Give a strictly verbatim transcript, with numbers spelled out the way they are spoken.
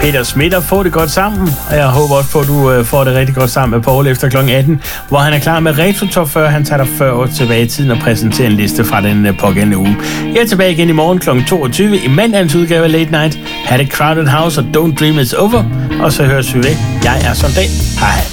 Peter Smitter, få det godt sammen. Og jeg håber også på, at du øh, får det rigtig godt sammen med Paul efter klokken atten, hvor han er klar med Retro Top fyrre. Han tager dig fyrre år tilbage i tiden og præsenterer en liste fra den øh, pågældende uge. Jeg er tilbage igen i morgen klokken toogtyve i mandagens udgave af Late Night. Ha' det Crowded House og Don't Dream It's Over. Og så høres vi væk. Jeg er Soldat. Hej hej.